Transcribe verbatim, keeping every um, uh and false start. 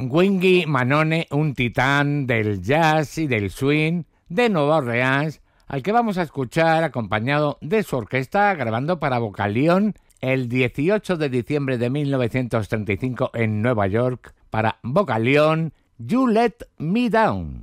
con Wingy Manone, un titán del jazz y del swing de Nueva Orleans, al que vamos a escuchar acompañado de su orquesta grabando para Vocalion el dieciocho de diciembre de mil novecientos treinta y cinco en Nueva York para Vocalion, You Let Me Down.